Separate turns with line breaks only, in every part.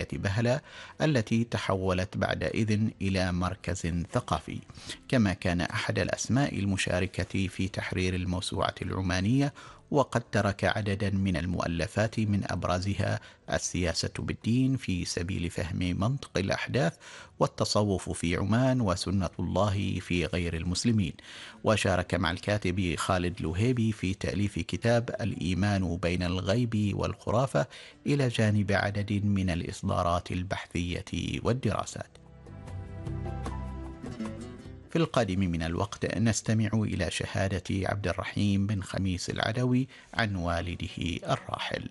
بهلة التي تحولت بعدئذ إلى مركز ثقافي، كما كان أحد الأسماء المشاركة في تحرير الموسوعة العمانية، وقد ترك عددا من المؤلفات من أبرزها السياسة بالدين في سبيل فهم منطق الأحداث، والتصوف في عمان، وسنة الله في غير المسلمين. وشارك مع الكاتب خالد لوهيبي في تأليف كتاب الإيمان بين الغيب والخرافة، إلى جانب عدد من الإصدارات البحثية والدراسات. في القادم من الوقت نستمع إلى شهادة عبد الرحيم بن خميس العدوي عن والده الراحل.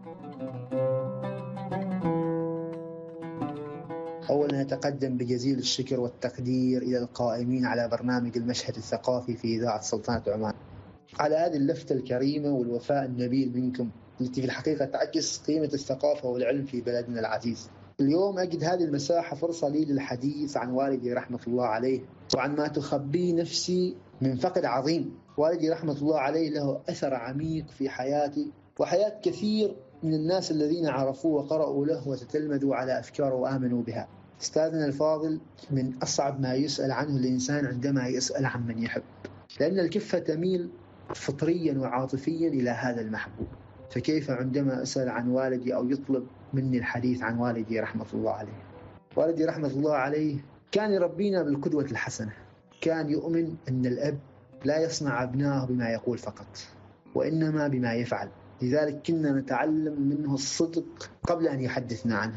أولا أتقدم بجزيل الشكر والتقدير إلى القائمين على برنامج المشهد الثقافي في إذاعة سلطنة عمان على هذه اللفتة الكريمة والوفاء النبيل منكم، التي في الحقيقة تعكس قيمة الثقافة والعلم في بلدنا العزيز. اليوم أجد هذه المساحة فرصة لي للحديث عن والدي رحمة الله عليه، وعن ما تخبيه نفسي من فقد عظيم. والدي رحمة الله عليه له أثر عميق في حياتي وحياة كثير من الناس الذين عرفوه وقرأوا له وتتلمذوا على أفكاره وآمنوا بها. أستاذنا الفاضل، من أصعب ما يسأل عنه الإنسان عندما يسأل عن من يحب، لأن الكفة تميل فطريا وعاطفيا إلى هذا المحبوب. فكيف عندما أسأل عن والدي أو يطلب مني الحديث عن والدي رحمة الله عليه؟ والدي رحمة الله عليه كان يربينا بالقدوة الحسنة. كان يؤمن أن الأب لا يصنع أبنائه بما يقول فقط، وإنما بما يفعل. لذلك كنا نتعلم منه الصدق قبل أن يحدثنا عنه،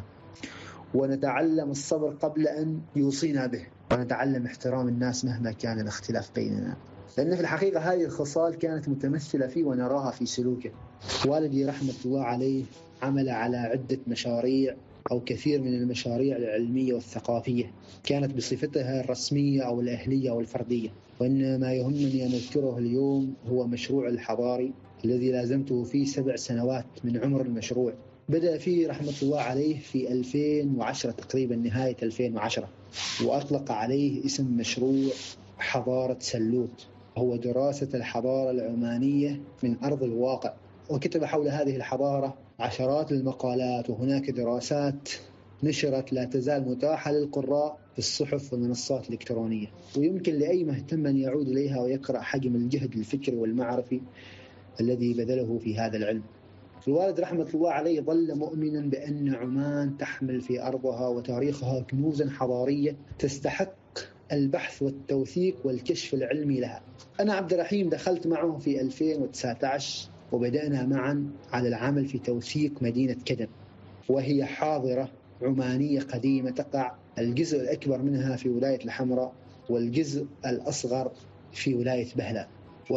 ونتعلم الصبر قبل أن يوصينا به، ونتعلم احترام الناس مهما كان الاختلاف بيننا، لأن في الحقيقة هذه الخصال كانت متمثلة فيه ونراها في سلوكه. والدي رحمة الله عليه عمل على عدة مشاريع أو كثير من المشاريع العلمية والثقافية، كانت بصفتها الرسمية أو الأهلية أو الفردية. وإن ما يهمني أن أذكره اليوم هو مشروع الحضاري الذي لازمته فيه 7 سنوات من عمر المشروع. بدأ فيه رحمة الله عليه في 2010 تقريبا، نهاية 2010، وأطلق عليه اسم مشروع حضارة سلوت، هو دراسة الحضارة العمانية من أرض الواقع. وكتب حول هذه الحضارة عشرات المقالات، وهناك دراسات نشرت لا تزال متاحة للقراء في الصحف والمنصات الإلكترونية، ويمكن لأي مهتم أن يعود إليها ويقرأ حجم الجهد الفكري والمعرفي الذي بذله في هذا العلم. الوالد رحمة الله عليه ظل مؤمنا بأن عمان تحمل في أرضها وتاريخها كنوزا حضارية تستحق البحث والتوثيق والكشف العلمي لها. أنا عبد الرحيم دخلت معه في 2019، وبدأنا معا على العمل في توثيق مدينة كدم، وهي حاضرة عمانية قديمة تقع الجزء الأكبر منها في ولاية الحمراء، والجزء الأصغر في ولاية بهلة.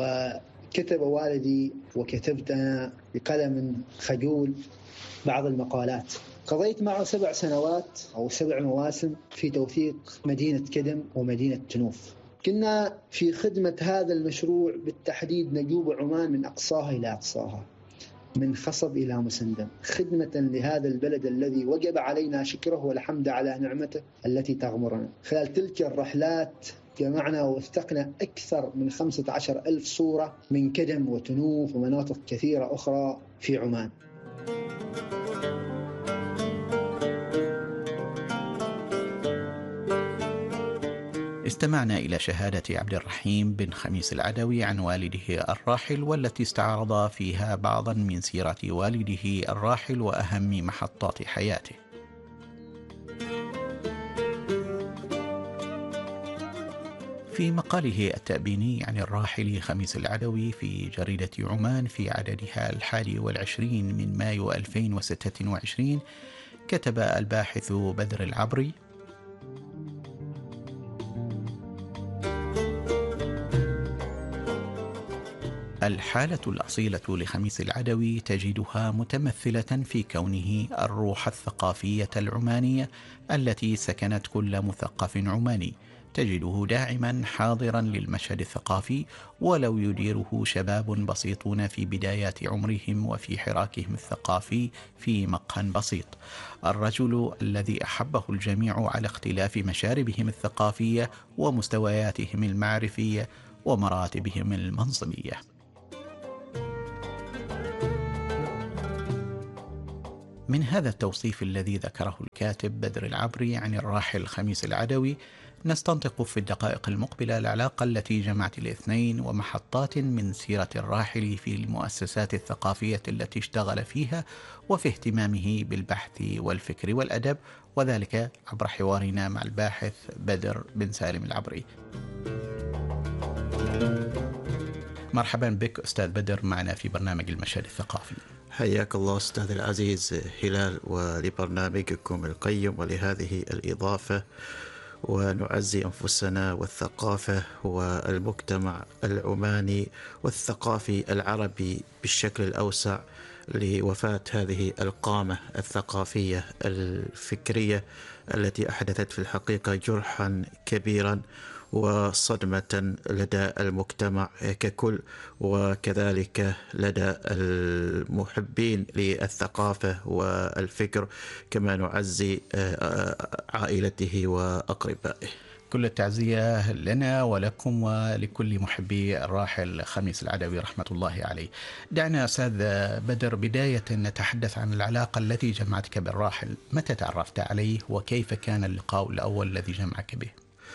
وكتب والدي وكتبت أنا بقلم خجول بعض المقالات. قضيت معه 7 سنوات أو 7 مواسم في توثيق مدينة كدم ومدينة تنوف. كنا في خدمة هذا المشروع بالتحديد نجوب عمان من أقصاها إلى أقصاها، من خصب إلى مسندم، خدمة لهذا البلد الذي وجب علينا شكره والحمد على نعمته التي تغمرنا. خلال تلك الرحلات جمعنا ووثقنا أكثر من 15,000 صورة من كدم وتنوف ومناطق كثيرة أخرى في عمان.
استمعنا إلى شهادة عبد الرحيم بن خميس العدوي عن والده الراحل، والتي استعرض فيها بعضا من سيرة والده الراحل وأهم محطات حياته. في مقاله التأبيني عن الراحل خميس العدوي في جريدة عمان في عددها 21 من مايو 2026، كتب الباحث بدر العبري: الحالة الأصيلة لخميس العدوي تجدها متمثلة في كونه الروح الثقافية العمانية التي سكنت كل مثقف عماني، تجده داعما حاضرا للمشهد الثقافي، ولو يديره شباب بسيطون في بدايات عمرهم وفي حراكهم الثقافي في مقهى بسيط. الرجل الذي أحبه الجميع على اختلاف مشاربهم الثقافية ومستوياتهم المعرفية ومراتبهم المنصبية. من هذا التوصيف الذي ذكره الكاتب بدر العبري عن الراحل خميس العدوي نستنطق في الدقائق المقبلة العلاقة التي جمعت الاثنين ومحطات من سيرة الراحل في المؤسسات الثقافية التي اشتغل فيها وفي اهتمامه بالبحث والفكر والأدب، وذلك عبر حوارنا مع الباحث بدر بن سالم العبري. مرحبا بك أستاذ بدر معنا في برنامج المشهد الثقافي.
حياك الله أستاذ العزيز هلال، ولبرنامجكم القيم ولهذه الإضافة، ونعزي أنفسنا والثقافة والمجتمع العماني والثقافي العربي بالشكل الأوسع لوفاة هذه القامة الثقافية الفكرية التي أحدثت في الحقيقة جرحا كبيرا وصدمة لدى المجتمع ككل، وكذلك لدى المحبين للثقافة والفكر، كما نعزي عائلته وأقربائه.
كل التعزية لنا ولكم ولكل محبي الراحل خميس العدوي رحمة الله عليه. دعنا أستاذ بدر بداية نتحدث عن العلاقة التي جمعتك بالراحل. متى تعرفت عليه وكيف كان اللقاء الأول الذي جمعك به؟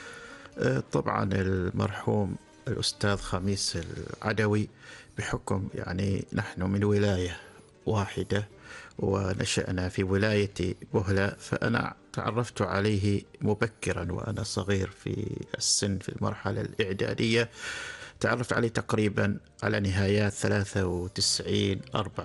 طبعا المرحوم الأستاذ خميس العدوي بحكم نحن من ولاية واحدة ونشأنا في ولاية بهلة، فأنا تعرفت عليه مبكرا وأنا صغير في السن في المرحلة الإعدادية. تعرفت عليه تقريبا على نهايات 93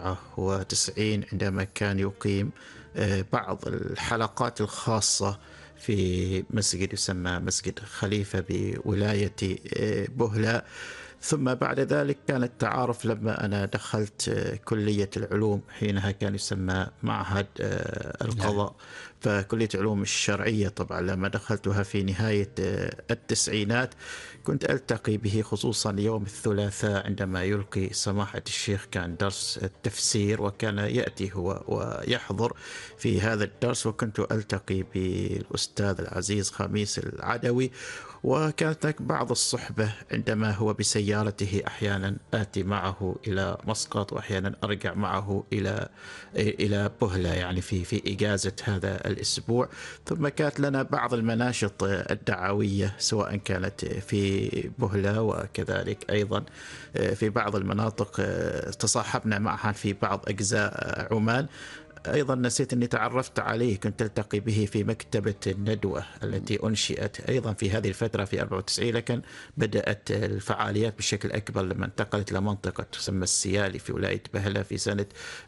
94 عندما كان يقيم بعض الحلقات الخاصة في مسجد يسمى مسجد خليفة بولاية بهلة. ثم بعد ذلك كان التعارف لما أنا دخلت كلية العلوم، حينها كان يسمى معهد القضاء، فكلية العلوم الشرعية طبعا لما دخلتها في نهاية التسعينات كنت ألتقي به خصوصا يوم الثلاثاء عندما يلقي سماحة الشيخ، كان درس التفسير وكان يأتي هو ويحضر في هذا الدرس، وكنت ألتقي بالأستاذ العزيز خميس العدوي، وكانت هناك بعض الصحبة عندما هو بسيارته أحيانا آتي معه إلى مسقط وأحيانا أرجع معه إلى بهلة في إجازة هذا الأسبوع. ثم كانت لنا بعض المناشط الدعوية سواء كانت في بهلة وكذلك أيضا في بعض المناطق تصاحبنا معها في بعض أجزاء عمان. أيضا نسيت أني تعرفت عليه، كنت ألتقي به في مكتبة الندوة التي أنشئت أيضا في هذه الفترة في 94، لكن بدأت الفعاليات بشكل أكبر لما انتقلت لمنطقة تسمى السيالي في ولاية بهلة في سنة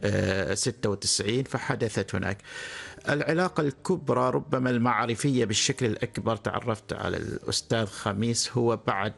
96، فحدثت هناك العلاقة الكبرى ربما المعرفية بالشكل الأكبر. تعرفت على الأستاذ خميس هو بعد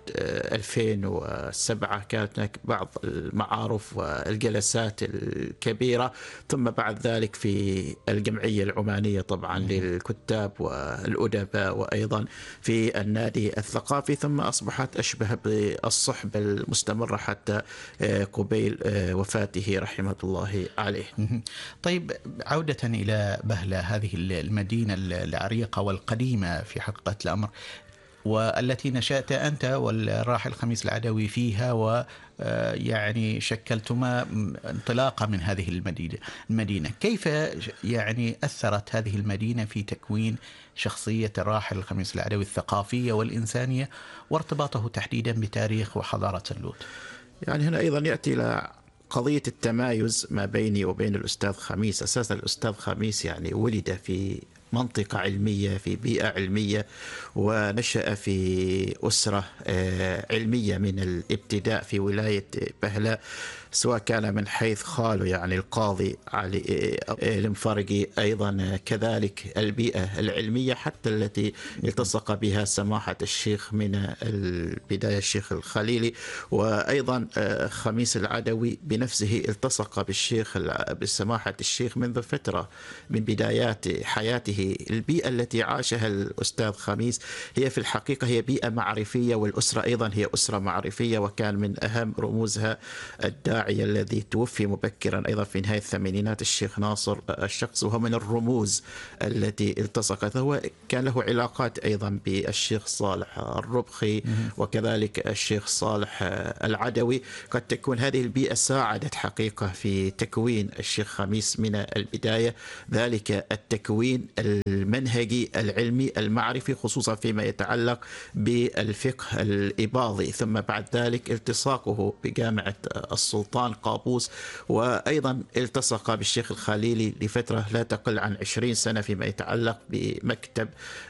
2007، كانت هناك بعض المعارف والجلسات الكبيرة، ثم بعد ذلك في الجمعية العمانية طبعا للكتاب والأدباء، وأيضا في النادي الثقافي، ثم أصبحت أشبه بالصحبة المستمرة حتى قبيل وفاته رحمة الله عليه.
طيب، عودة إلى بهلة، هذه المدينة العريقة والقديمة في حقيقة الأمر، والتي نشأت أنت والراحل خميس العدوي فيها، ويعني شكلتما انطلاقة من هذه المدينة. كيف أثرت هذه المدينة في تكوين شخصية الراحل خميس العدوي الثقافية والإنسانية وارتباطه تحديدا بتاريخ وحضارة اللوط؟
هنا أيضا يأتي إلى قضية التمايز ما بيني وبين الأستاذ خميس. أساسا الأستاذ خميس ولد في منطقة علمية في بيئة علمية، ونشأ في أسرة علمية من الابتداء في ولاية بهلة، سواء كان من حيث خاله القاضي علي المفرقي، أيضا كذلك البيئة العلمية حتى التي التصق بها سماحة الشيخ من البداية الشيخ الخليلي، وأيضا خميس العدوي بنفسه التصق بالشيخ بسماحة الشيخ منذ فترة من بدايات حياته. البيئة التي عاشها الأستاذ خميس هي في الحقيقة هي بيئة معرفية، والأسرة أيضا هي أسرة معرفية، وكان من أهم رموزها الداعية الداعية الذي توفي مبكرا أيضا في نهاية الثمانينات، الشيخ ناصر الشخص، وهو من الرموز التي التصقت. هو كان له علاقات أيضا بالشيخ صالح الربخي وكذلك الشيخ صالح العدوي. قد تكون هذه البيئة ساعدت حقيقة في تكوين الشيخ خميس من البداية، ذلك التكوين المنهجي العلمي المعرفي، خصوصا فيما يتعلق بالفقه الإباضي، ثم بعد ذلك التصاقه بجامعة السلطان قابوس، وأيضا التصق بالشيخ الخليلي لفترة لا تقل عن 20 سنة فيما يتعلق بمكتب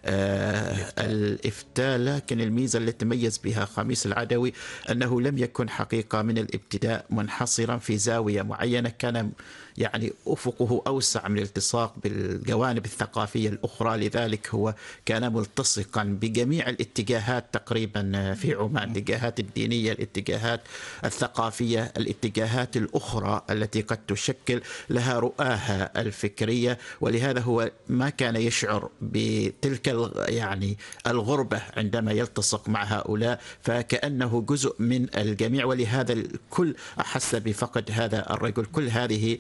الإفتاء. لكن الميزة التي تميز بها خميس العدوي أنه لم يكن حقيقة من الابتداء منحصرا في زاوية معينة، كان يعني أفقه أوسع من الالتصاق بالجوانب الثقافية الأخرى، لذلك هو كان ملتصقا بجميع الاتجاهات تقريبا في عمان، الاتجاهات الدينية، الاتجاهات الثقافية، الاتجاهات الأخرى التي قد تشكل لها رؤاها الفكرية. ولهذا هو ما كان يشعر بتلك يعني الغربة عندما يلتصق مع هؤلاء، فكأنه جزء من الجميع، ولهذا الكل أحس بفقد هذا الرجل. كل هذه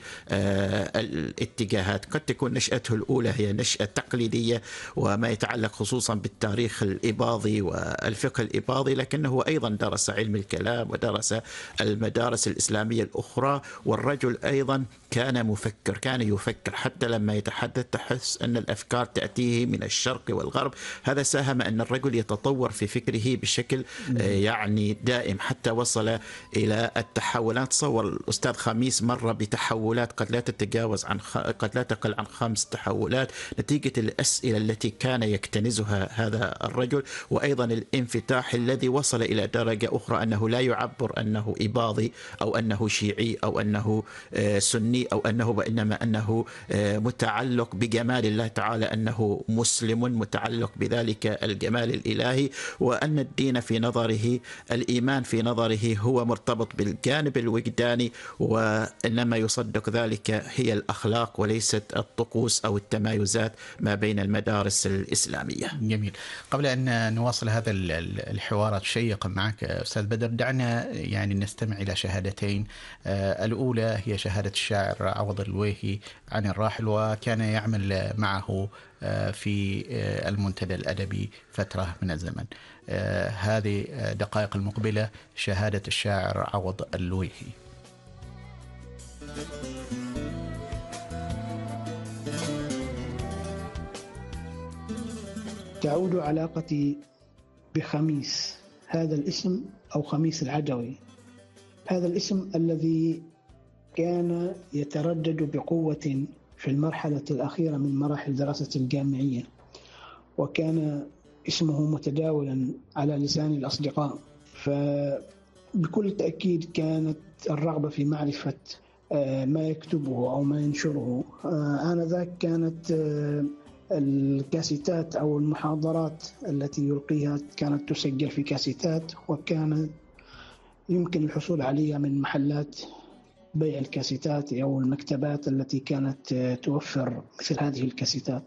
الاتجاهات قد تكون نشأته الأولى هي نشأة تقليدية وما يتعلق خصوصا بالتاريخ الإباضي والفقه الإباضي، لكنه أيضا درس علم الكلام ودرس المدارس الإسلامية الأخرى. والرجل أيضا كان مفكر، كان يفكر حتى لما يتحدث تحس أن الأفكار تأتيه من الشرق والغرب. هذا ساهم أن الرجل يتطور في فكره بشكل يعني دائم حتى وصل إلى التحولات. تصور الأستاذ خميس مر بتحولات قد لا تتجاوز قد لا تقل عن 5 تحولات نتيجة الأسئلة التي كان يكتنزها هذا الرجل، وأيضا الانفتاح الذي وصل إلى درجة أخرى أنه لا يعبر أنه إباضي أو أنه شيعي أو أنه سني أو أنه، وإنما أنه متعلق بجمال الله تعالى، أنه مسلم متعلق بذلك الجمال الإلهي، وأن الدين في نظره، الإيمان في نظره هو مرتبط بالجانب الوجداني، وإنما يصدق ذلك هي الأخلاق وليست الطقوس أو التمايزات ما بين المدارس الإسلامية.
جميل. قبل أن نواصل هذا الحوار الشيق معك أستاذ بدر، دعنا يعني نستمع إلى شهادتين. الأولى هي شهادة الشاعر عوض الويهي عن الراحل، وكان يعمل معه في المنتدى الأدبي فترة من الزمن. هذه دقائق المقبلة شهادة الشاعر عوض الويهي.
تعود علاقتي بخميس، هذا الاسم أو خميس العدوي، هذا الاسم الذي كان يتردد بقوة في المرحلة الأخيرة من مراحل دراسة الجامعية، وكان اسمه متداولا على لسان الأصدقاء. فبكل تأكيد كانت الرغبة في معرفة ما يكتبه أو ما ينشره. آنذاك كانت الكاسيتات أو المحاضرات التي يلقيها كانت تسجل في كاسيتات، وكان يمكن الحصول عليها من محلات بيع الكاسيتات أو المكتبات التي كانت توفر مثل هذه الكاسيتات.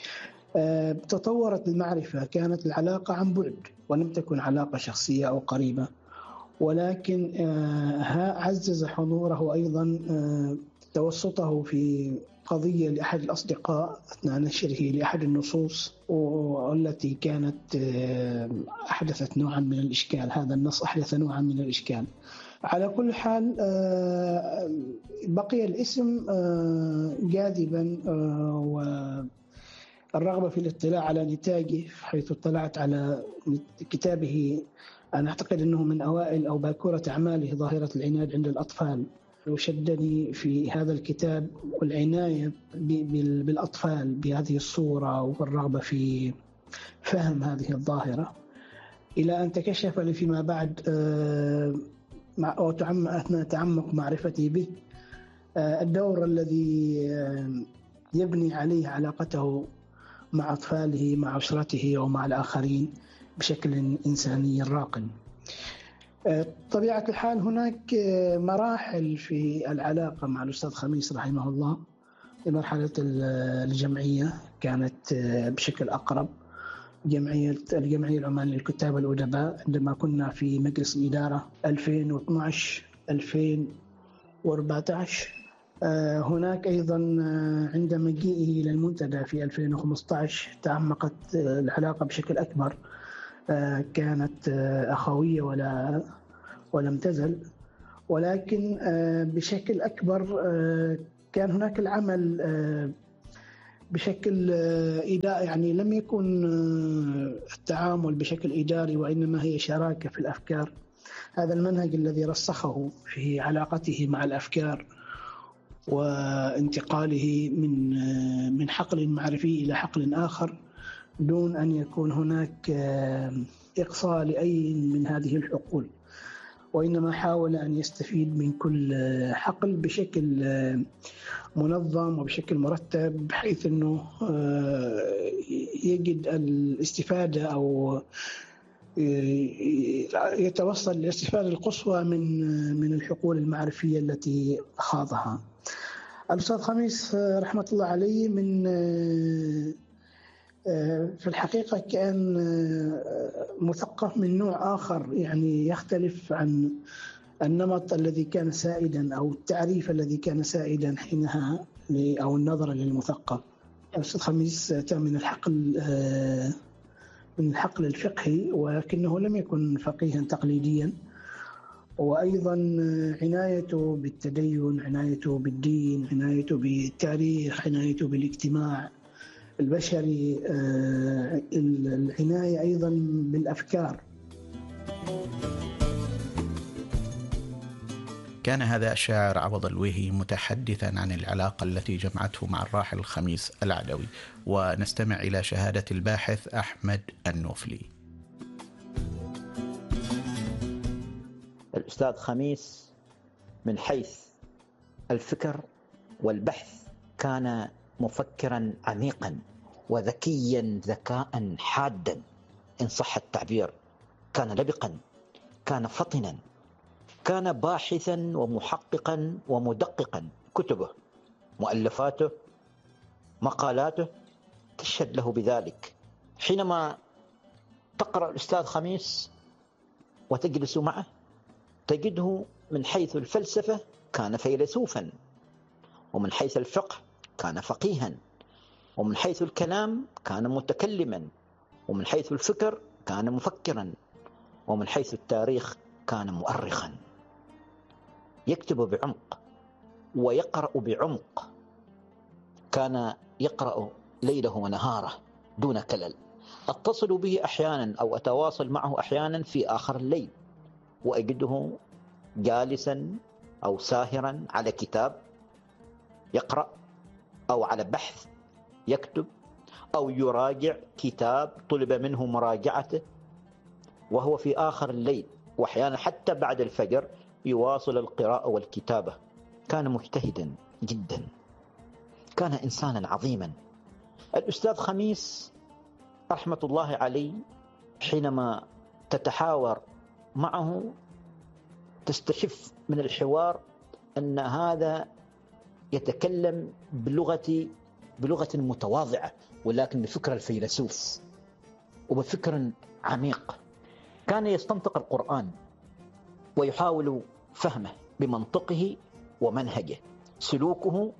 تطورت المعرفة، كانت العلاقة عن بعد ولم تكن علاقة شخصية أو قريبة، ولكن عزز حضوره أيضا توسطه في قضية لأحد الأصدقاء أثناء نشره لأحد النصوص، والتي كانت أحدثت نوعا من الإشكال. هذا النص أحدث نوعا من الإشكال. على كل حال بقي الاسم جاذبا، والرغبة في الاطلاع على نتاجه، حيث اطلعت على كتابه. أنا أعتقد أنه من أوائل أو باكورة أعماله ظاهرة العناد عند الأطفال، وشدني في هذا الكتاب والعناية بالأطفال بهذه الصورة والرغبة في فهم هذه الظاهرة، إلى أن تكشف لي فيما بعد أثناء تعمق معرفتي به الدور الذي يبني عليه علاقته مع أطفاله، مع أسرته ومع الآخرين بشكل إنساني راقٍ. طبيعة الحال هناك مراحل في العلاقة مع الأستاذ خميس رحمه الله. مرحلة الجمعية كانت بشكل أقرب، الجمعية العمانية للكتاب والأدباء، عندما كنا في مجلس الإدارة 2012-2013 هناك أيضا عند مجيئه إلى المنتدى في 2015 تعمقت العلاقة بشكل أكبر، كانت أخوية ولم تزل، ولكن بشكل أكبر كان هناك العمل بشكل إداري، يعني لم يكن التعامل بشكل إداري وإنما هي شراكة في الأفكار. هذا المنهج الذي رسخه في علاقته مع الأفكار وانتقاله من حقل معرفي إلى حقل آخر دون أن يكون هناك إقصاء لأي من هذه الحقول، وإنما حاول أن يستفيد من كل حقل بشكل منظم وبشكل مرتب، بحيث أنه يجد الاستفادة أو يتوصل للاستفادة القصوى من الحقول المعرفية التي خاضها. الأستاذ خميس رحمة الله عليه في الحقيقة كان مثقف من نوع آخر، يعني يختلف عن النمط الذي كان سائدا أو التعريف الذي كان سائدا حينها أو النظرة للمثقف. الأستاذ خميس أتى من الحقل الفقهي، ولكنه لم يكن فقيها تقليديا، وأيضا عنايته بالتدين، عنايته بالدين، عنايته بالتاريخ، عنايته بالاجتماع البشري، العناية أيضا بالأفكار.
كان هذا الشاعر عوض الويهي متحدثا عن العلاقة التي جمعته مع الراحل الخميس العدوي، ونستمع إلى شهادة الباحث أحمد النوفلي.
الأستاذ خميس من حيث الفكر والبحث كان مفكرا عميقا وذكيا ذكاء حادا إن صح التعبير، كان لبقا، كان فطنا، كان باحثا ومحققا ومدققا. كتبه، مؤلفاته، مقالاته تشهد له بذلك. حينما تقرأ الأستاذ خميس وتجلس معه تجده من حيث الفلسفة كان فيلسوفا، ومن حيث الفقه كان فقيها، ومن حيث الكلام كان متكلما، ومن حيث الفكر كان مفكرا، ومن حيث التاريخ كان مؤرخا. يكتب بعمق ويقرأ بعمق، كان يقرأ ليله ونهاره دون كلل. أتصل به أحيانا أو أتواصل معه أحيانا في آخر الليل وأجده جالسا أو ساهرا على كتاب يقرأ، أو على بحث يكتب، أو يراجع كتاب طلب منه مراجعته وهو في آخر الليل، وأحيانا حتى بعد الفجر يواصل القراءة والكتابة. كان مجتهدا جدا، كان إنسانا عظيما. الأستاذ خميس رحمة الله عليه حينما تتحاور معه تستشف من الحوار أن هذا يتكلم بلغة متواضعة، ولكن بفكر الفيلسوف وبفكر عميق. كان يستنطق القرآن ويحاول فهمه بمنطقه ومنهجه. سلوكه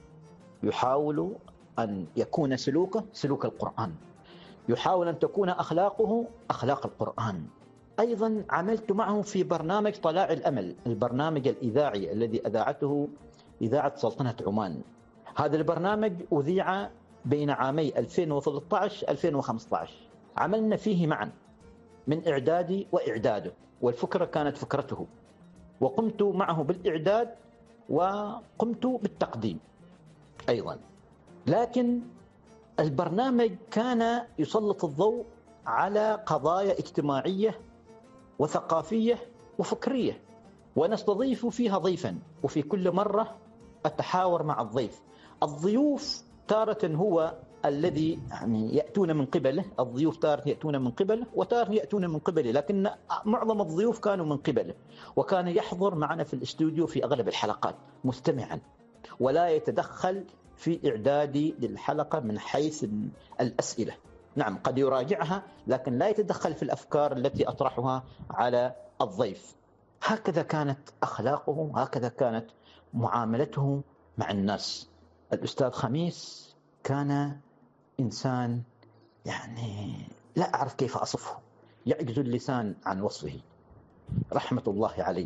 يحاول أن يكون سلوكه سلوك القرآن، يحاول أن تكون أخلاقه أخلاق القرآن. أيضا عملت معه في برنامج طلاع الأمل، البرنامج الإذاعي الذي أذاعته إذاعة سلطنة عمان. هذا البرنامج أذيع بين عامي 2013-2015. عملنا فيه معا من إعدادي وإعداده، والفكرة كانت فكرته، وقمت معه بالإعداد وقمت بالتقديم أيضا. لكن البرنامج كان يسلط الضوء على قضايا اجتماعية وثقافية وفكرية، ونستضيف فيها ضيفا، وفي كل مرة أتحاور مع الضيف. الضيوف تارة هو الذي يعني يأتون من قبله، الضيوف تارة يأتون من قبله وتارة يأتون من قبله، لكن معظم الضيوف كانوا من قبله، وكان يحضر معنا في الاستوديو في أغلب الحلقات مستمعا، ولا يتدخل في إعدادي للحلقة من حيث الأسئلة. نعم قد يراجعها، لكن لا يتدخل في الأفكار التي أطرحها على الضيف. هكذا كانت أخلاقه، هكذا كانت معاملته مع الناس. الأستاذ خميس كان إنسان يعني لا أعرف كيف أصفه، يعجز اللسان عن وصفه، رحمة الله عليه.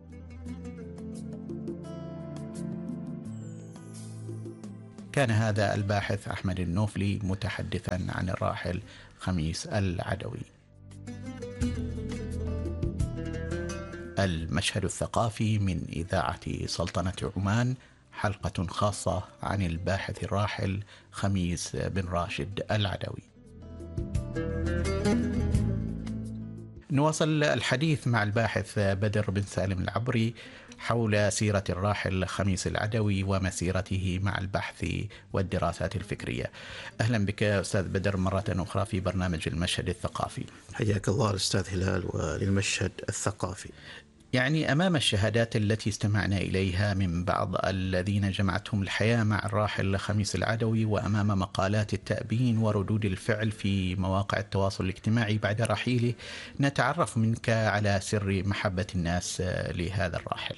كان هذا الباحث أحمد النوفلي متحدثا عن الراحل خميس العدوي. المشهد الثقافي من إذاعة سلطنة عمان، حلقة خاصة عن الباحث الراحل خميس بن راشد العدوي. نواصل الحديث مع الباحث بدر بن سالم العبري حول سيرة الراحل خميس العدوي ومسيرته مع البحث والدراسات الفكرية. أهلا بك أستاذ بدر مرة أخرى في برنامج المشهد الثقافي.
حياك الله الأستاذ هلال وللمشهد الثقافي.
يعني أمام الشهادات التي استمعنا إليها من بعض الذين جمعتهم الحياة مع الراحل خميس العدوي، وأمام مقالات التأبين وردود الفعل في مواقع التواصل الاجتماعي بعد رحيله، نتعرف منك على سر محبة الناس لهذا الراحل.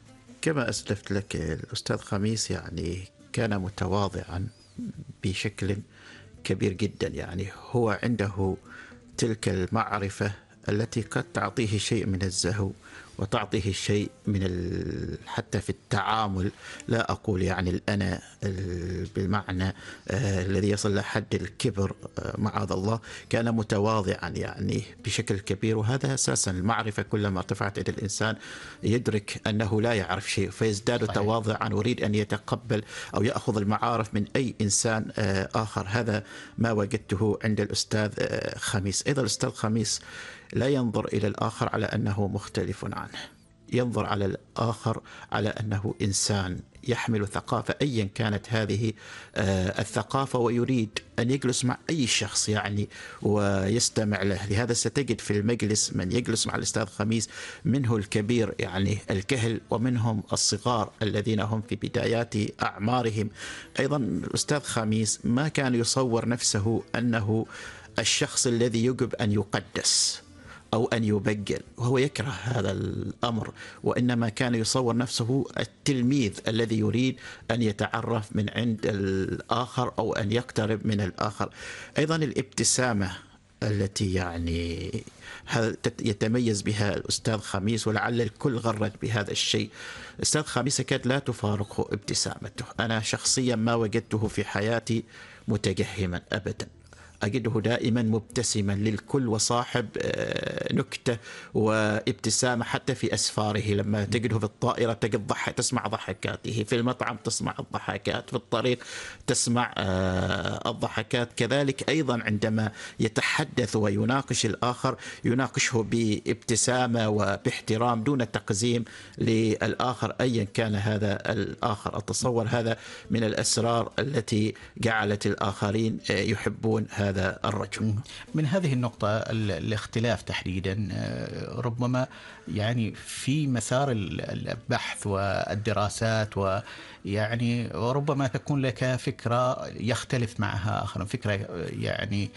كما أسلفت لك الأستاذ خميس يعني كان متواضعا بشكل كبير جدا، يعني هو عنده تلك المعرفة التي قد تعطيه شيء من الزهو وتعطيه شيء من حتى في التعامل، لا أقول يعني الأنا بالمعنى الذي يصل لحد الكبر معاذ الله. كان متواضعا يعني بشكل كبير، وهذا أساسا المعرفة كلما ارتفعت إلى الإنسان يدرك أنه لا يعرف شيء فيزداد تواضعا ويريد أن يتقبل أو يأخذ المعارف من أي إنسان آخر. هذا ما وجدته عند الأستاذ خميس. أيضا الأستاذ خميس لا ينظر إلى الآخر على أنه مختلف عنه، ينظر على الآخر على أنه إنسان يحمل ثقافة أيا كانت هذه الثقافة، ويريد أن يجلس مع أي شخص يعني ويستمع له. لهذا ستجد في المجلس من يجلس مع الأستاذ خميس منه الكبير يعني الكهل، ومنهم الصغار الذين هم في بدايات أعمارهم. أيضا الأستاذ خميس ما كان يصور نفسه أنه الشخص الذي يجب أن يقدس أو أن يبجل، وهو يكره هذا الأمر، وإنما كان يصور نفسه التلميذ الذي يريد أن يتعرف من عند الآخر أو أن يقترب من الآخر. أيضا الابتسامة التي يعني يتميز بها الأستاذ خميس، ولعل الكل غرد بهذا الشيء. الأستاذ خميس كاد لا تفارقه ابتسامته. أنا شخصيا ما وجدته في حياتي متجهما أبدا، أجده دائما مبتسما للكل وصاحب نكتة وابتسامة. حتى في أسفاره لما تجده في الطائرة تجد تسمع ضحكاته، في المطعم تسمع الضحكات، في الطريق تسمع الضحكات. كذلك أيضا عندما يتحدث ويناقش الآخر يناقشه بابتسامة وباحترام دون تقزيم للآخر أيا كان هذا الآخر. أتصور هذا من الأسرار التي جعلت الآخرين يحبون هذا الرجل.
من هذه النقطة الاختلاف تحديدا ربما يعني في مسار البحث والدراسات، ويعني وربما تكون لك فكرة يختلف معها آخر، فكرة يعني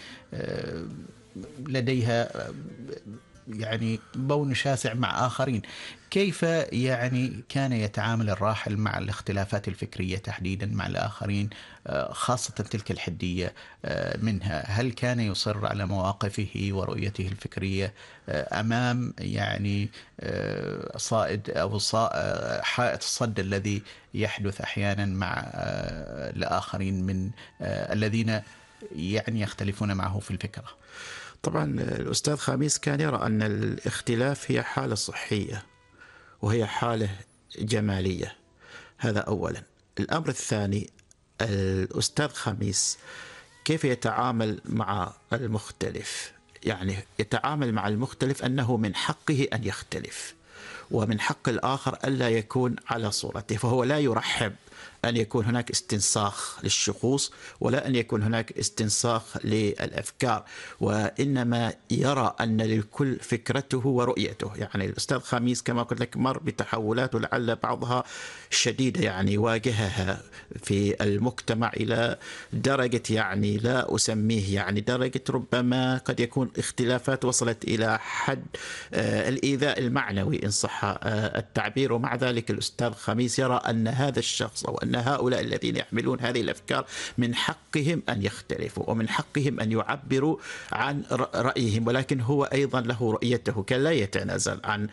لديها يعني بون شاسع مع آخرين. كيف يعني كان يتعامل الراحل مع الاختلافات الفكرية تحديدا مع الآخرين، خاصة تلك الحدية منها؟ هل كان يصر على مواقفه ورؤيته الفكرية أمام يعني صائد أو حائط الصد الذي يحدث أحيانا مع الآخرين من الذين يعني يختلفون معه في الفكرة؟
طبعا الأستاذ خميس كان يرى أن الاختلاف هي حالة صحية وهي حالة جمالية. هذا أولا. الأمر الثاني، الأستاذ خميس كيف يتعامل مع المختلف؟ يعني يتعامل مع المختلف أنه من حقه أن يختلف، ومن حق الآخر ألا يكون على صورته، فهو لا يرحب أن يكون هناك استنساخ للشخوص ولا أن يكون هناك استنساخ للأفكار، وإنما يرى أن للكل فكرته ورؤيته. يعني الأستاذ خميس كما قلت لك مر بتحولات ولعل بعضها شديدة، يعني واجهها في المجتمع إلى درجة يعني لا أسميه يعني درجة ربما قد يكون اختلافات وصلت إلى حد الإيذاء المعنوي إن إن صح التعبير. ومع ذلك الأستاذ خميس يرى أن هذا الشخص أو أن هؤلاء الذين يحملون هذه الأفكار من حقهم أن يختلفوا ومن حقهم أن يعبروا عن رأيهم، ولكن هو أيضا له رؤيته، كان لا يتنازل عن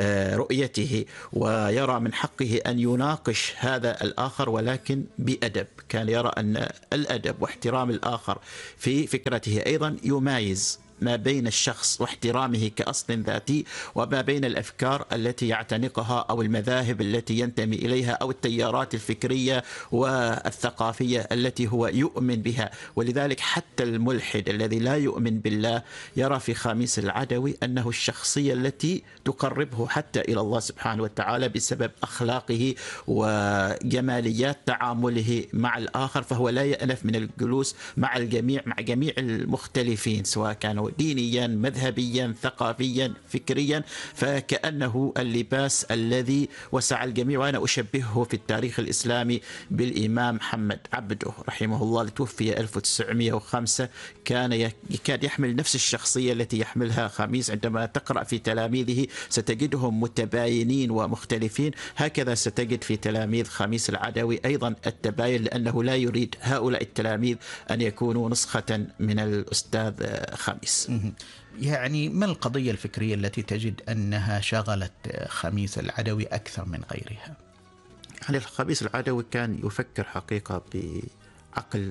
رؤيته، ويرى من حقه أن يناقش هذا الآخر ولكن بأدب. كان يرى أن الأدب واحترام الآخر في فكرته أيضا يمايز ما بين الشخص واحترامه كأصل ذاتي وما بين الأفكار التي يعتنقها أو المذاهب التي ينتمي إليها أو التيارات الفكرية والثقافية التي هو يؤمن بها. ولذلك حتى الملحد الذي لا يؤمن بالله يرى في خميس العدوي أنه الشخصية التي تقربه حتى إلى الله سبحانه وتعالى بسبب أخلاقه وجماليات تعامله مع الآخر، فهو لا يأنف من الجلوس مع الجميع، مع جميع المختلفين سواء كانوا دينيا مذهبيا ثقافيا فكريا، فكأنه اللباس الذي وسع الجميع. وأنا أشبهه في التاريخ الإسلامي بالإمام محمد عبده رحمه الله، توفي 1905، كان يكاد يحمل نفس الشخصية التي يحملها خميس. عندما تقرأ في تلاميذه ستجدهم متباينين ومختلفين، هكذا ستجد في تلاميذ خميس العدوي أيضا التباين، لأنه لا يريد هؤلاء التلاميذ أن يكونوا نسخة من الأستاذ خميس.
يعني ما القضية الفكرية التي تجد أنها شغلت خميس العدوي أكثر من غيرها؟
يعني خميس العدوي كان يفكر حقيقة بعقل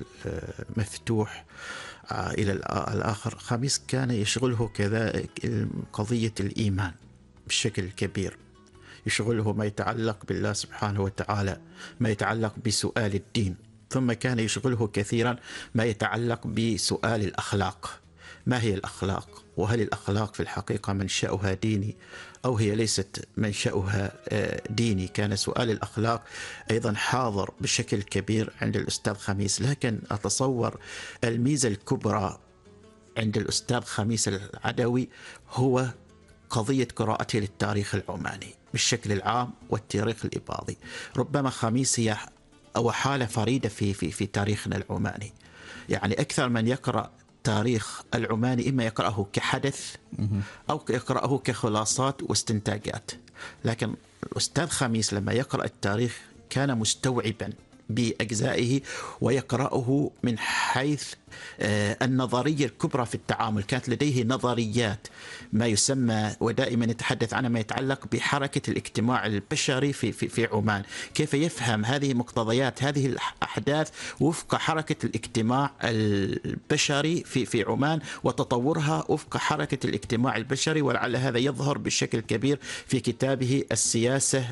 مفتوح إلى الآخر. خميس كان يشغله كذا قضية الإيمان بشكل كبير، يشغله ما يتعلق بالله سبحانه وتعالى، ما يتعلق بسؤال الدين، ثم كان يشغله كثيرا ما يتعلق بسؤال الأخلاق. ما هي الأخلاق؟ وهل الأخلاق في الحقيقة منشأها ديني أو هي ليست منشأها ديني؟ كان سؤال الأخلاق أيضا حاضر بشكل كبير عند الأستاذ خميس. لكن أتصور الميزة الكبرى عند الأستاذ خميس العدوي هو قضية قراءته للتاريخ العماني بالشكل العام والتاريخ الإباضي. ربما خميس هي أو حالة فريدة في تاريخنا العماني. يعني أكثر من يقرأ تاريخ العماني إما يقرأه كحدث أو يقرأه كخلاصات واستنتاجات، لكن الأستاذ خميس لما يقرأ التاريخ كان مستوعبا بأجزائه ويقرأه من حيث النظرية الكبرى في التعامل. كانت لديه نظريات ما يسمى ودائما يتحدث عنها ما يتعلق بحركة الاجتماع البشري في عمان، كيف يفهم هذه مقتضيات هذه الأحداث وفق حركة الاجتماع البشري في عمان وتطورها وفق حركة الاجتماع البشري. ولعل هذا يظهر بشكل كبير في كتابه السياسة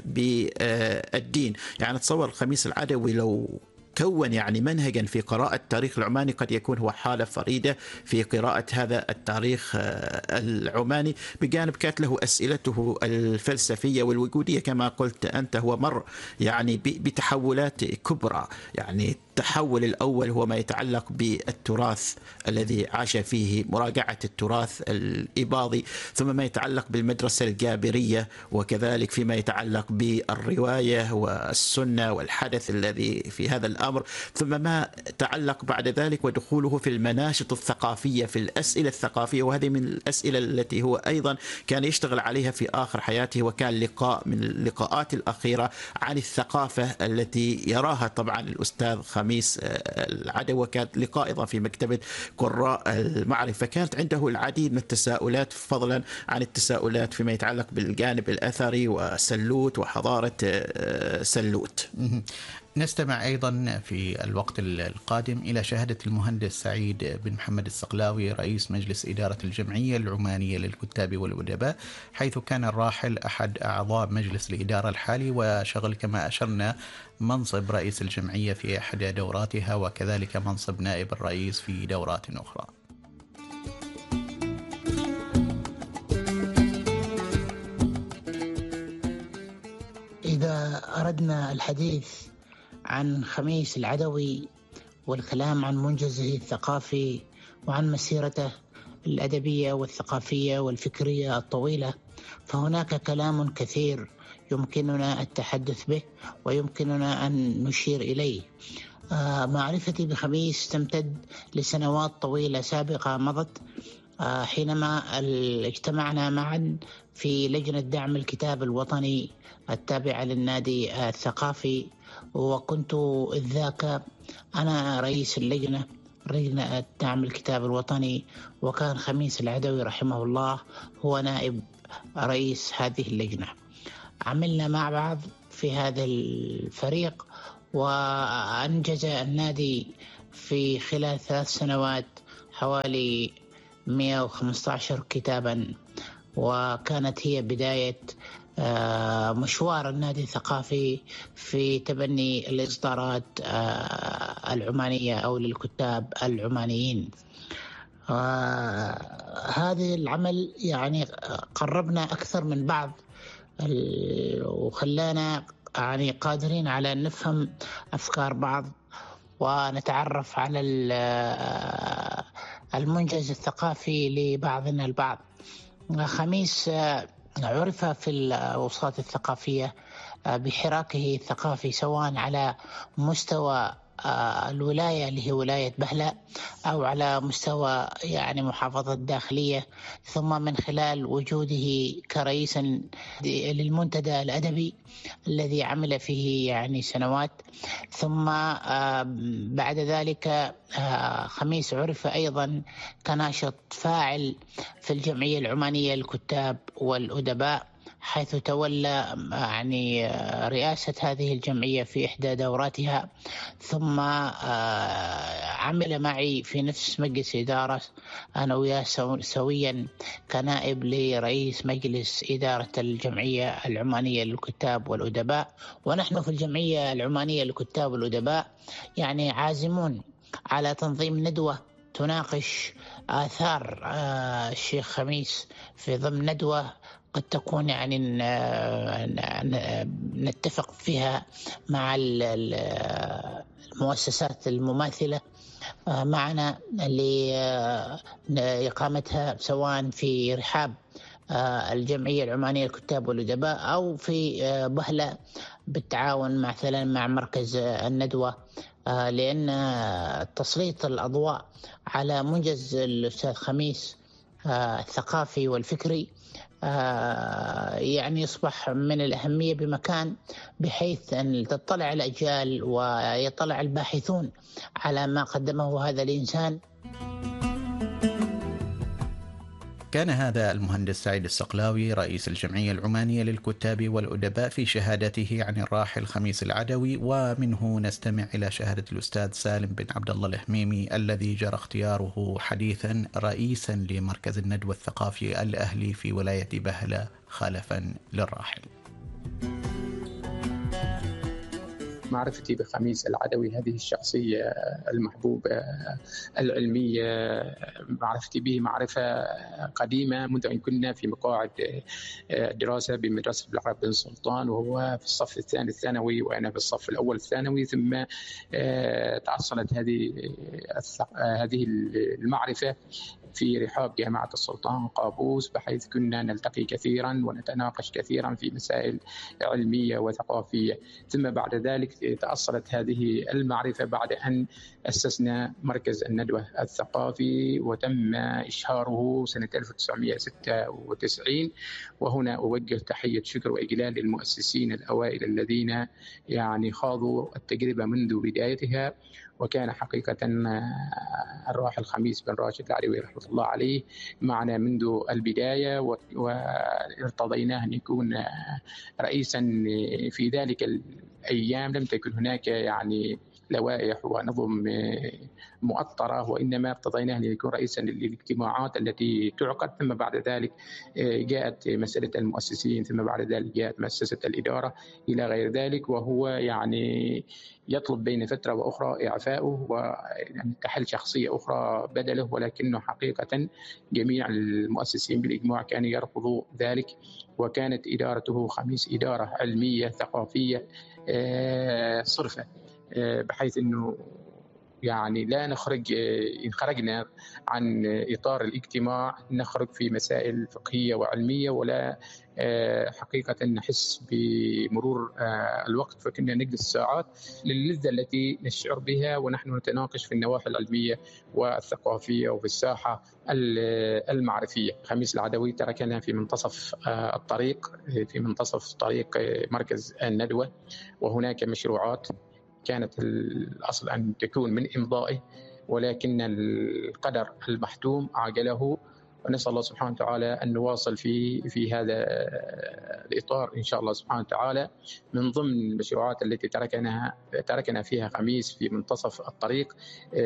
بالدين. يعني تصور خميس العدوي لو كون يعني منهجا في قراءة التاريخ العماني قد يكون هو حالة فريدة في قراءة هذا التاريخ العماني، بجانب كانت له أسئلته الفلسفية والوجودية كما قلت أنت. هو مر يعني بتحولات كبرى. يعني التحول الأول هو ما يتعلق بالتراث الذي عاش فيه، مراجعة التراث الإباضي، ثم ما يتعلق بالمدرسة الجابرية، وكذلك فيما يتعلق بالرواية والسنة والحدث الذي في هذا الأمر، ثم ما تعلق بعد ذلك ودخوله في المناشط الثقافية، في الأسئلة الثقافية. وهذه من الأسئلة التي هو أيضا كان يشتغل عليها في آخر حياته، وكان لقاء من اللقاءات الأخيرة عن الثقافة التي يراها طبعا الأستاذ خميس العدوي، وكانت لقاء أيضا في مكتبة قراء المعرفة. كانت عنده العديد من التساؤلات فضلا عن التساؤلات فيما يتعلق بالجانب الأثري وسلوت وحضارة سلوت.
نستمع أيضا في الوقت القادم إلى شهادة المهندس سعيد بن محمد الصقلاوي رئيس مجلس إدارة الجمعية العمانية للكتاب والأدباء، حيث كان الراحل أحد أعضاء مجلس الإدارة الحالي، وشغل كما أشرنا منصب رئيس الجمعية في إحدى دوراتها، وكذلك منصب نائب الرئيس في دورات أخرى.
إذا أردنا الحديث عن خميس العدوي والكلام عن منجزه الثقافي وعن مسيرته الأدبية والثقافية والفكرية الطويلة، فهناك كلام كثير يمكننا التحدث به ويمكننا أن نشير إليه. معرفتي بخميس تمتد لسنوات طويلة سابقة مضت، حينما اجتمعنا معا في لجنة دعم الكتاب الوطني التابعة للنادي الثقافي، وكنت إذ ذاك أنا رئيس لجنة دعم الكتاب الوطني، وكان خميس العدوي رحمه الله هو نائب رئيس هذه اللجنة. عملنا مع بعض في هذا الفريق، وأنجز النادي في خلال 3 سنوات حوالي 115 كتابا، وكانت هي بداية مشوار النادي الثقافي في تبني الإصدارات العمانية أو للكتاب العمانيين. هذا العمل يعني قربنا أكثر من بعض، وخلانا يعني قادرين على أن نفهم أفكار بعض ونتعرف على المنجز الثقافي لبعضنا البعض. خميس عرف في الأوساط الثقافية بحراكه الثقافي، سواء على مستوى الولاية اللي هي ولاية بهلة، أو على مستوى يعني محافظة الداخلية، ثم من خلال وجوده كرئيس للمنتدى الأدبي الذي عمل فيه يعني سنوات. ثم بعد ذلك خميس عرف أيضا كناشط فاعل في الجمعية العمانية للكتاب والأدباء، حيث تولى يعني رئاسة هذه الجمعية في إحدى دوراتها، ثم عمل معي في نفس مجلس إدارة أنا وياه سويا كنائب لرئيس مجلس إدارة الجمعية العمانية للكتاب والأدباء. ونحن في الجمعية العمانية للكتاب والأدباء يعني عازمون على تنظيم ندوة تناقش آثار الشيخ خميس في ضمن ندوة قد تكون يعني نتفق فيها مع المؤسسات المماثلة معنا لإقامتها، سواء في رحاب الجمعية العمانية للكتاب والأدباء أو في بهلة بالتعاون مثلا مع مركز الندوة، لأن تسليط الأضواء على منجز الأستاذ خميس الثقافي والفكري يعني يصبح من الأهمية بمكان، بحيث أن تطلع الأجيال ويطلع الباحثون على ما قدمه هذا الإنسان.
كان هذا المهندس سعيد الصقلاوي رئيس الجمعية العمانية للكتاب والأدباء في شهادته عن الراحل خميس العدوي. ومنه نستمع إلى شهادة الأستاذ سالم بن عبد الله الهميمي الذي جرى اختياره حديثا رئيسا لمركز الندوة الثقافي الأهلي في ولاية بهلة خلفا للراحل.
معرفتي بخميس العدوي، هذه الشخصية المحبوبة العلمية، معرفتي به معرفة قديمة منذ أن كنا في مقاعد دراسة بمدرسة العرب بن سلطان، وهو في الصف الثاني الثانوي وأنا في الصف الأول الثانوي. ثم تحصلت هذه المعرفة في رحاب جامعة السلطان قابوس، بحيث كنا نلتقي كثيرا ونتناقش كثيرا في مسائل علمية وثقافية. ثم بعد ذلك تأصلت هذه المعرفة بعد أن أسسنا مركز الندوة الثقافي، وتم إشهاره سنة 1996. وهنا أوجه تحية شكر وإجلال للمؤسسين الأوائل الذين يعني خاضوا التجربة منذ بدايتها. وكان حقيقة الراحل خميس بن راشد العدوي رحمة الله عليه معنا منذ البداية، وارتضيناه أن يكون رئيسا. في ذلك الأيام لم تكن هناك يعني لوائح ونظم مؤطرة، وإنما ارتضيناه أن يكون رئيسا للاجتماعات التي تعقد. ثم بعد ذلك جاءت مسألة المؤسسين، ثم بعد ذلك جاءت مؤسسة الإدارة إلى غير ذلك. وهو يعني يطلب بين فترة وأخرى إعفاؤه وتحل شخصية أخرى بدله، ولكنه حقيقة جميع المؤسسين بالإجماع كانوا يرفضوا ذلك. وكانت إدارته خميس إدارة علمية ثقافية صرفة، بحيث أنه يعني لا نخرج، إن خرجنا عن إطار الاجتماع نخرج في مسائل فقهية وعلمية، ولا حقيقة نحس بمرور الوقت، فكنا نجلس ساعات للذة التي نشعر بها ونحن نتناقش في النواحي العلمية والثقافية وفي الساحة المعرفية. خميس العدوي تركنا في منتصف الطريق، في منتصف طريق مركز الندوة، وهناك مشروعات كانت الأصل أن تكون من إمضائه، ولكن القدر المحتوم عجله، ونسأل الله سبحانه وتعالى أن نواصل في هذا الإطار إن شاء الله سبحانه وتعالى. من ضمن المشروعات التي تركنا فيها خميس في منتصف الطريق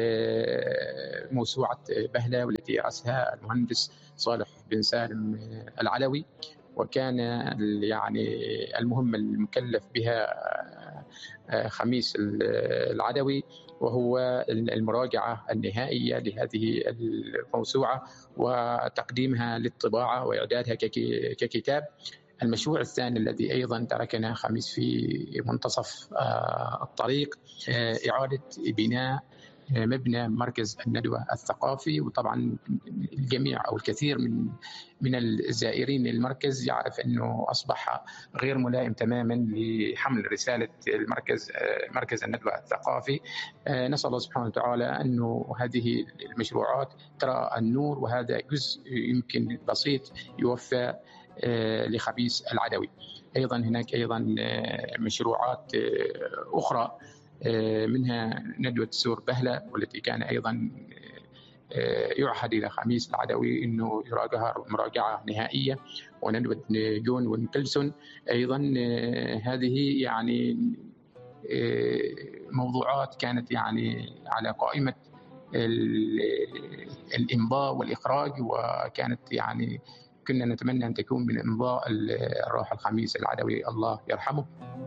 موسوعة بهلة، والتي رأسها المهندس صالح بن سالم العلوي، وكان يعني المهمة المكلف بها خميس العدوي، وهو المراجعة النهائية لهذه الموسوعة وتقديمها للطباعة وإعدادها ككتاب. المشروع الثاني الذي أيضا تركنا خميس في منتصف الطريق إعادة بناء مبنى مركز الندوة الثقافي. وطبعا الجميع أو الكثير من الزائرين للمركز يعرف أنه أصبح غير ملائم تماما لحمل رسالة مركز الندوة الثقافي. نسأل الله سبحانه وتعالى أنه هذه المشروعات ترى النور، وهذا جزء يمكن بسيط يوفى لخميس العدوي. أيضا هناك أيضا مشروعات أخرى، منها ندوة سور بهلة، والتي كان أيضا يعهد إلى خميس العدوي أنه يراجعها مراجعة نهائية، وندوة جون ونكلسون أيضا. هذه يعني موضوعات كانت يعني على قائمة الإمضاء والإخراج، وكانت يعني كنا نتمنى أن تكون من إمضاء الراحل خميس العدوي الله يرحمه.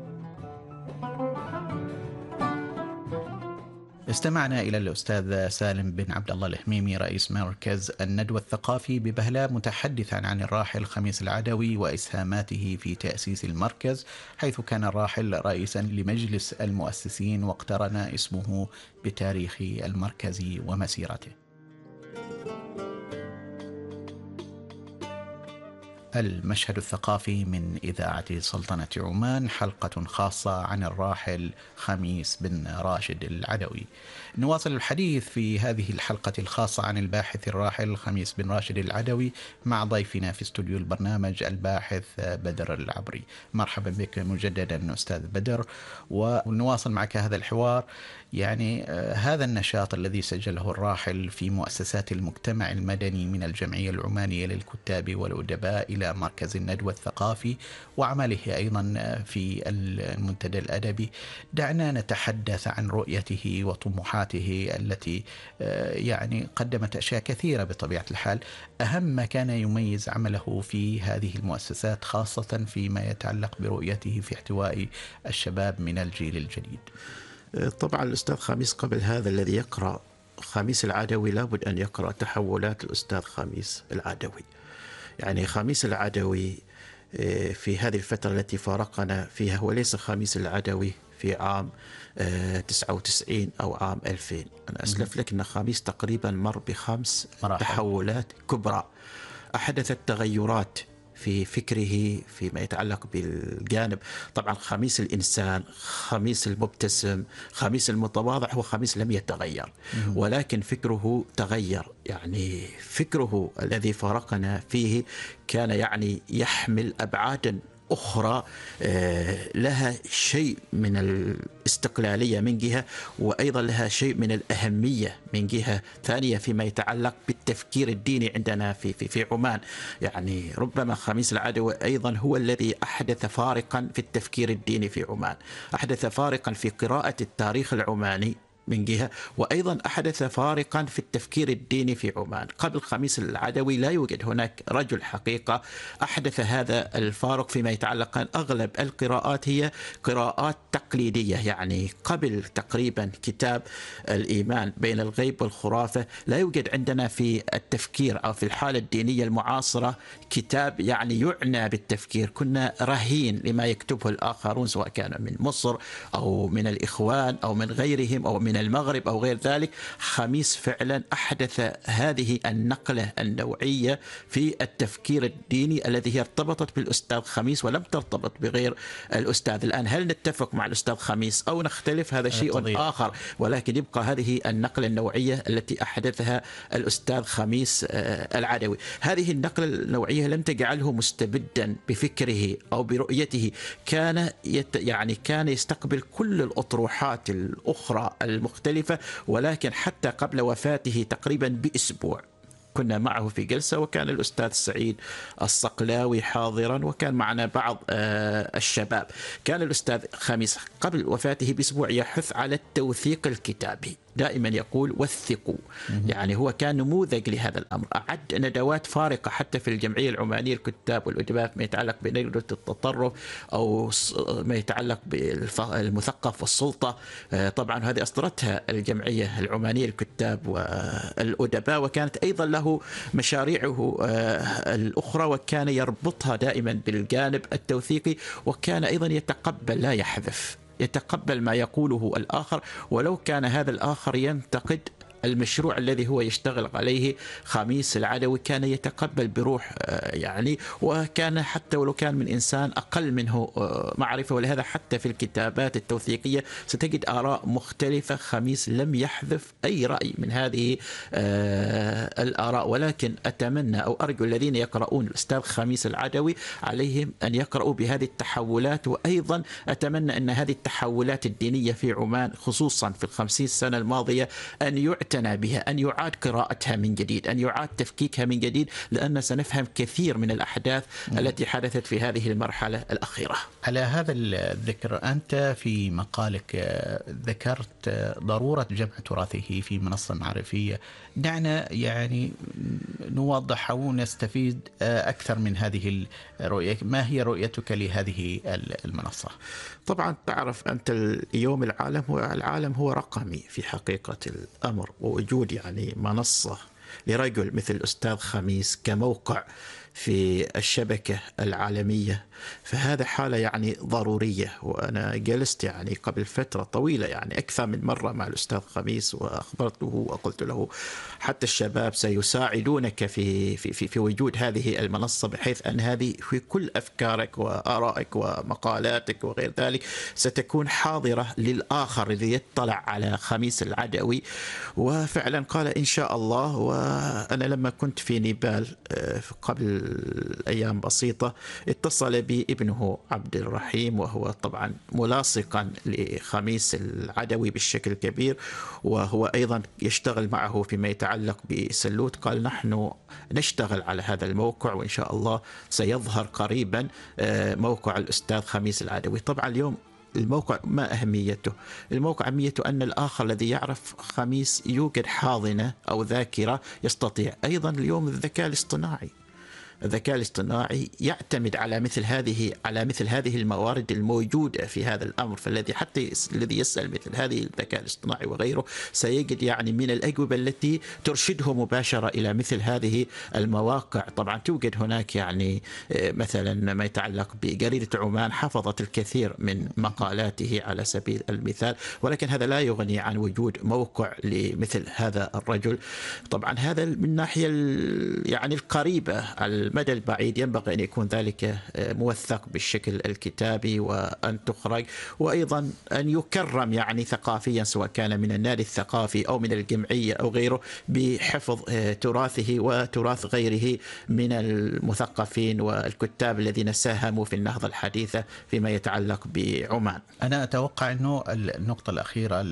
استمعنا إلى الأستاذ سالم بن عبد الله الهميمي رئيس مركز الندوة الثقافي ببهلة متحدثا عن الراحل خميس العدوي وإسهاماته في تأسيس المركز، حيث كان الراحل رئيسا لمجلس المؤسسين واقترن اسمه بتاريخ المركز ومسيرته. المشهد الثقافي من إذاعة سلطنة عمان، حلقة خاصة عن الراحل خميس بن راشد العدوي. نواصل الحديث في هذه الحلقة الخاصة عن الباحث الراحل خميس بن راشد العدوي مع ضيفنا في استوديو البرنامج الباحث بدر العبري. مرحبا بك مجددا أستاذ بدر، ونواصل معك هذا الحوار. يعني هذا النشاط الذي سجله الراحل في مؤسسات المجتمع المدني من الجمعية العمانية للكتاب والأدباء إلى مركز الندوة الثقافي، وعمله أيضا في المنتدى الأدبي، دعنا نتحدث عن رؤيته وطموحاته التي يعني قدمت أشياء كثيرة بطبيعة الحال. أهم ما كان يميز عمله في هذه المؤسسات، خاصة فيما يتعلق برؤيته في احتواء الشباب من الجيل الجديد.
طبعا الأستاذ خميس قبل هذا الذي يقرأ خميس العدوي لابد أن يقرأ تحولات الأستاذ خميس العدوي. يعني خميس العدوي في هذه الفترة التي فارقنا فيها هو ليس خميس العدوي في عام 99 أو عام 2000. أنا أسلف لك أن خميس تقريبا مر بخمس تحولات كبرى أحدثت تغيرات في فكره فيما يتعلق بالجانب. طبعا خميس الإنسان، خميس المبتسم، خميس المتواضع هو خميس لم يتغير، ولكن فكره تغير. يعني فكره الذي فارقنا فيه كان يعني يحمل أبعادا أخرى لها شيء من الاستقلالية من جهة، وأيضا لها شيء من الأهمية من جهة ثانية فيما يتعلق بالتفكير الديني عندنا في عمان. يعني ربما خميس العدوي أيضا هو الذي أحدث فارقا في التفكير الديني في عمان، أحدث فارقا في قراءة التاريخ العماني من جهة، وأيضا أحدث فارقا في التفكير الديني في عمان. قبل خميس العدوي لا يوجد هناك رجل حقيقة أحدث هذا الفارق فيما يتعلق أن أغلب القراءات هي قراءات تقليدية. يعني قبل تقريبا كتاب الإيمان بين الغيب والخرافة لا يوجد عندنا في التفكير أو في الحالة الدينية المعاصرة كتاب يعني يعنى بالتفكير. كنا رهين لما يكتبه الآخرون، سواء كان من مصر أو من الإخوان أو من غيرهم أو من المغرب أو غير ذلك. خميس فعلا أحدث هذه النقلة النوعية في التفكير الديني الذي هي ارتبطت بالأستاذ خميس ولم ترتبط بغير الأستاذ. الآن هل نتفق مع الأستاذ خميس أو نختلف هذا شيء آخر، ولكن يبقى هذه النقلة النوعية التي أحدثها الأستاذ خميس العدوي. هذه النقلة النوعية لم تجعله مستبدا بفكره أو برؤيته، كان كان يستقبل كل الأطروحات الأخرى المختلفة. ولكن حتى قبل وفاته تقريبا بأسبوع كنا معه في جلسة، وكان الأستاذ سعيد الصقلاوي حاضرا، وكان معنا بعض الشباب. كان الأستاذ خميس قبل وفاته بأسبوع يحث على التوثيق الكتابي، دائما يقول وثقوا. يعني هو كان نموذج لهذا الأمر. أعد ندوات فارقة حتى في الجمعية العمانية الكتاب والأدباء ما يتعلق بنقدة التطرف أو ما يتعلق بالمثقف والسلطة. طبعا هذه أصدرتها الجمعية العمانية الكتاب والأدباء، وكانت أيضا له مشاريعه الأخرى، وكان يربطها دائما بالجانب التوثيقي، وكان أيضا يتقبل لا يحذف، يتقبل ما يقوله الآخر ولو كان هذا الآخر ينتقد المشروع الذي هو يشتغل عليه. خميس العدوي كان يتقبل بروح وكان حتى ولو كان من إنسان أقل منه معرفة، ولهذا حتى في الكتابات التوثيقية ستجد آراء مختلفة. خميس لم يحذف أي رأي من هذه الآراء. ولكن أتمنى أو أرجو الذين يقرؤون الأستاذ خميس العدوي عليهم أن يقرؤوا بهذه التحولات، وأيضا أتمنى أن هذه التحولات الدينية في عمان خصوصا في 50 سنة الماضية أن يعتنى بها، أن يعاد قراءتها من جديد، أن يعاد تفكيكها من جديد، لأن سنفهم كثير من الأحداث التي حدثت في هذه المرحلة الأخيرة.
على هذا الذكر، أنت في مقالك ذكرت ضرورة جمع تراثه في منصة معرفية. دعنا نوضح أو نستفيد أكثر من هذه الرؤية. ما هي رؤيتك لهذه المنصة؟
طبعا تعرف أنت اليوم العالم هو رقمي في حقيقة الأمر، ووجود منصة لرجل مثل الأستاذ خميس كموقع في الشبكة العالمية، فهذا حالة ضرورية. وأنا جلست قبل فترة طويلة أكثر من مرة مع الأستاذ خميس، وأخبرته وقلت له حتى الشباب سيساعدونك في وجود هذه المنصة، بحيث أن هذه في كل أفكارك وآرائك ومقالاتك وغير ذلك ستكون حاضرة للآخر الذي يطلع على خميس العدوي. وفعلا قال إن شاء الله. وأنا لما كنت في نيبال قبل أيام بسيطة اتصل بي ابنه عبد الرحيم، وهو طبعا ملاصقا لخميس العدوي بالشكل الكبير، وهو أيضا يشتغل معه فيما يتعلق بسلوت. قال نحن نشتغل على هذا الموقع، وإن شاء الله سيظهر قريبا موقع الأستاذ خميس العدوي. طبعا اليوم الموقع ما أهميته؟ الموقع أهميته أن الآخر الذي يعرف خميس يوجد حاضنة أو ذاكرة يستطيع. أيضا اليوم الذكاء الاصطناعي يعتمد على مثل هذه الموارد الموجودة في هذا الأمر. فالذي حتى الذي يسأل مثل هذه الذكاء الاصطناعي وغيره سيجد من الأجوبة التي ترشده مباشرة إلى مثل هذه المواقع. طبعا توجد هناك مثلا ما يتعلق بجريدة عمان حفظت الكثير من مقالاته على سبيل المثال، ولكن هذا لا يغني عن وجود موقع لمثل هذا الرجل. طبعا هذا من ناحية القريبة. المدى البعيد ينبغي أن يكون ذلك موثق بالشكل الكتابي وأن تخرج، وأيضا أن يكرم ثقافيا، سواء كان من النادي الثقافي أو من الجمعية أو غيره، بحفظ تراثه وتراث غيره من المثقفين والكتاب الذين ساهموا في النهضة الحديثة فيما يتعلق بعمان.
أنا أتوقع أنه النقطة الأخيرة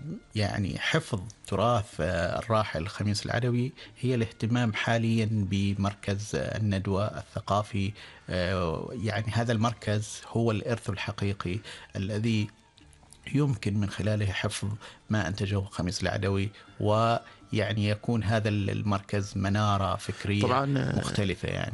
حفظ تراث الراحل خميس العدوي هي الاهتمام حاليا بمركز الندوة الثقافي. هذا المركز هو الإرث الحقيقي الذي يمكن من خلاله حفظ ما أنتجه خميس العدوي، يكون هذا المركز منارة فكرية طبعا مختلفة.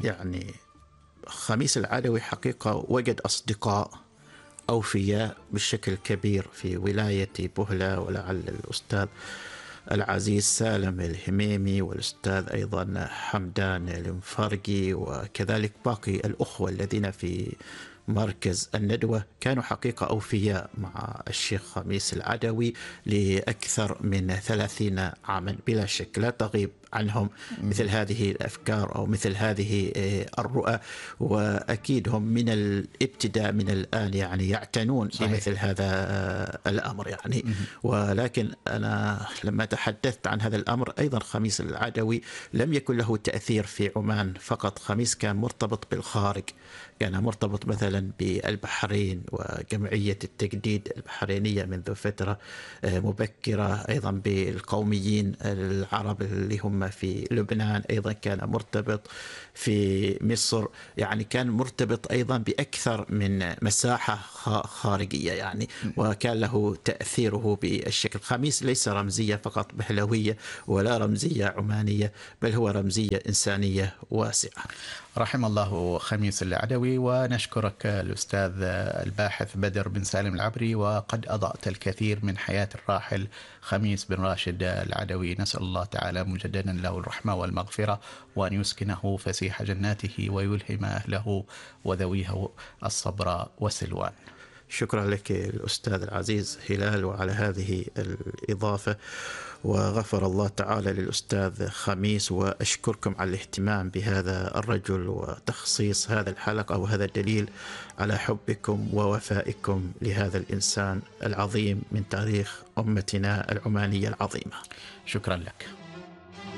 خميس العدوي حقيقة وجد أصدقاء أوفياء بالشكل كبير في ولاية بهلة، ولعل الأستاذ العزيز سالم الهميمي والأستاذ أيضا حمدان المفرقي، وكذلك باقي الأخوة الذين في مركز الندوة كانوا حقيقة أوفياء مع الشيخ خميس العدوي لأكثر من 30 عاما بلا شك، لا تغيب عنهم مثل هذه الأفكار أو مثل هذه الرؤى، وأكيد هم من الابتداء من الآن يعني يعتنون بمثل هذا الأمر يعني. ولكن أنا لما تحدثت عن هذا الأمر أيضا خميس العدوي لم يكن له تأثير في عمان فقط، خميس كان مرتبط بالخارج، كان مرتبط مثلا بالبحرين وجمعية التجديد البحرينية منذ فترة مبكرة، أيضا بالقوميين العرب اللي هم في لبنان، أيضا كان مرتبط في مصر، يعني كان مرتبط أيضا بأكثر من مساحة خارجية يعني، وكان له تأثيره بالشكل. خميس ليس رمزية فقط بهلوية ولا رمزية عمانية، بل هو رمزية إنسانية واسعة.
رحم الله خميس العدوي. ونشكرك الأستاذ الباحث بدر بن سالم العبري، وقد أضأت الكثير من حياة الراحل خميس بن راشد العدوي. نسأل الله تعالى مجددا له الرحمة والمغفرة، وأن يسكنه فسيح جناته ويلهم أهله وذويه الصبر والسلوان.
شكرا لك الأستاذ العزيز هلال وعلى هذه الإضافة، وغفر الله تعالى للأستاذ خميس، وأشكركم على الاهتمام بهذا الرجل وتخصيص هذا الحلقة، وهذا دليل على حبكم ووفائكم لهذا الإنسان العظيم من تاريخ أمتنا العمانية العظيمة.
شكرا لك.